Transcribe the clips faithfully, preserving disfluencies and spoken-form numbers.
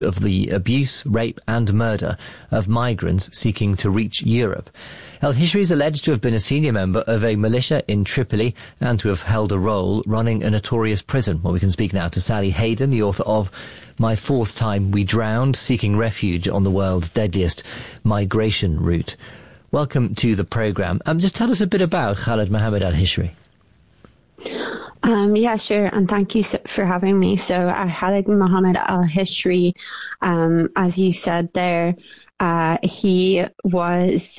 of the abuse, rape and murder of migrants seeking to reach Europe. El-Hishri is alleged to have been a senior member of a militia in Tripoli and to have held a role running a notorious prison. Well, we can speak now to Sally Hayden, the author of My Fourth Time We Drowned, Seeking Refuge on the World's Deadliest Migration Route. Welcome to the programme. Um, just tell us a bit about Khalid Mohammed El-Hishri. Um, yeah, sure, and thank you for having me. So, uh, Khalid Mohammed El-Hishri, um, as you said there, uh, he was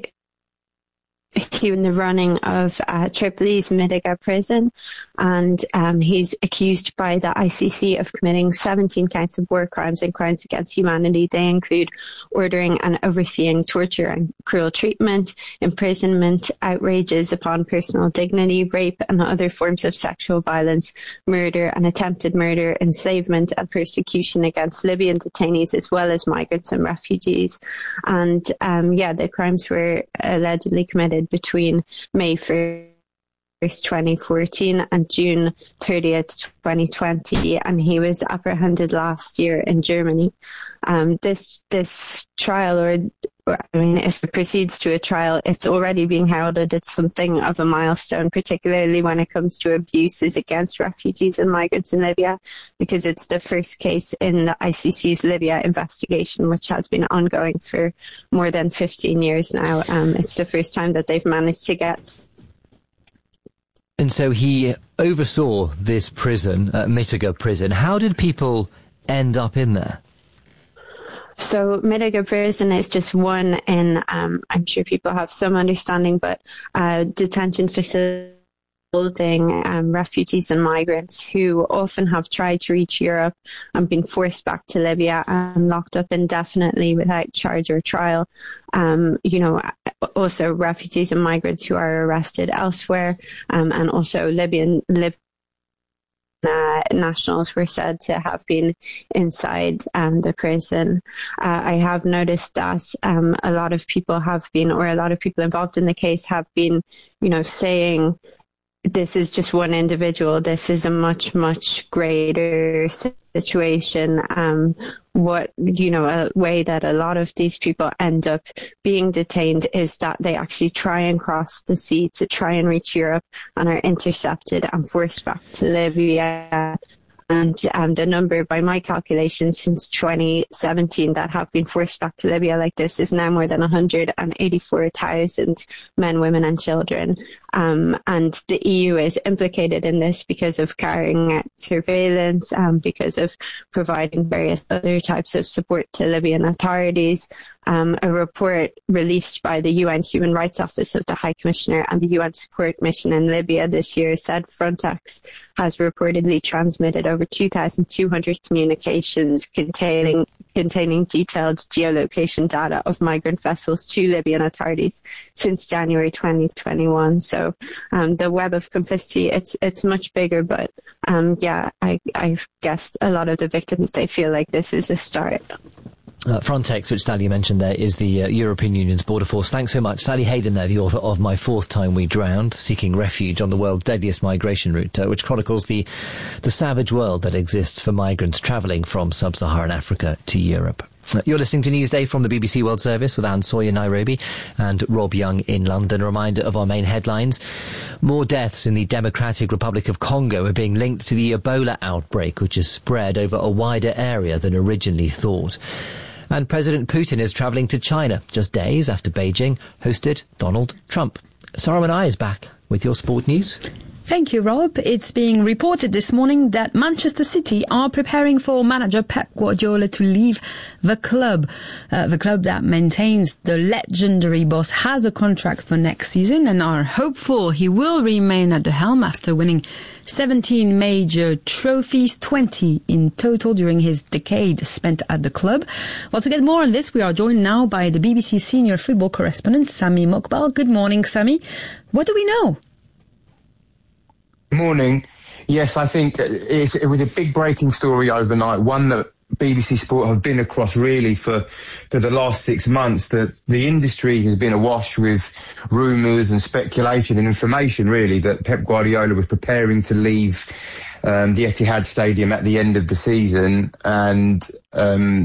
he in the running of uh, Tripoli's Midiga prison, and um, he's accused by the I C C of committing seventeen counts of war crimes and crimes against humanity. They include ordering and overseeing torture and cruel treatment, imprisonment, outrages upon personal dignity, rape and other forms of sexual violence, murder and attempted murder, enslavement and persecution against Libyan detainees as well as migrants and refugees. And um, yeah, the crimes were allegedly committed between May first, twenty fourteen and June thirtieth, twenty twenty, and he was apprehended last year in Germany. Um, this this trial, or I mean, if it proceeds to a trial, it's already being heralded. It's something of a milestone, particularly when it comes to abuses against refugees and migrants in Libya, because it's the first case in the I C C's Libya investigation, which has been ongoing for more than fifteen years now. Um, it's the first time that they've managed to get. And so he oversaw this prison, uh, Midiga prison. How did people end up in there? So Midiga prison is just one in, um, I'm sure people have some understanding, but uh, detention facility holding um, refugees and migrants who often have tried to reach Europe and been forced back to Libya and locked up indefinitely without charge or trial. Um, you know, also refugees and migrants who are arrested elsewhere, um, and also Libyan Lib- Uh, nationals were said to have been inside um, the prison. Uh, I have noticed that um, a lot of people have been, or a lot of people involved in the case have been, you know, saying this is just one individual. This is a much, much greater situation. Um, what, you know, a way that a lot of these people end up being detained is that they actually try and cross the sea to try and reach Europe and are intercepted and forced back to Libya. And um, the number, by my calculations, since twenty seventeen that have been forced back to Libya like this is now more than one hundred eighty-four thousand men, women and children. Um, and the E U is implicated in this because of carrying out surveillance, um, because of providing various other types of support to Libyan authorities. Um, a report released by the U N Human Rights Office of the High Commissioner and the U N Support Mission in Libya this year said Frontex has reportedly transmitted over two thousand two hundred communications containing containing detailed geolocation data of migrant vessels to Libyan authorities since January twenty twenty-one. So um, the web of complicity, it's it's much bigger, but um, yeah, I, I've guessed a lot of the victims, they feel like this is a start. Uh, Frontex, which Sally mentioned there, is the uh, European Union's border force. Thanks so much. Sally Hayden there, the author of My Fourth Time We Drowned, Seeking Refuge on the World's Deadliest Migration Route, uh, which chronicles the, the savage world that exists for migrants travelling from sub-Saharan Africa to Europe. Uh, you're listening to Newsday from the B B C World Service with Anne Sawyer in Nairobi and Rob Young in London. A reminder of our main headlines. More deaths in the Democratic Republic of Congo are being linked to the Ebola outbreak, which has spread over a wider area than originally thought. And President Putin is travelling to China just days after Beijing hosted Donald Trump. Sarah Manai is back with your sport news. Thank you, Rob. It's being reported this morning that Manchester City are preparing for manager Pep Guardiola to leave the club. Uh, the club that maintains the legendary boss has a contract for next season and are hopeful he will remain at the helm after winning seventeen major trophies, twenty in total during his decade spent at the club. Well, to get more on this, we are joined now by the B B C senior football correspondent, Sami Mokbal. Good morning, Sami. What do we know? Morning. Yes, I think it's, it was a big breaking story overnight, one that B B C Sport have been across really for, for the last six months, that the industry has been awash with rumours and speculation and information really that Pep Guardiola was preparing to leave um, the Etihad Stadium at the end of the season, and um,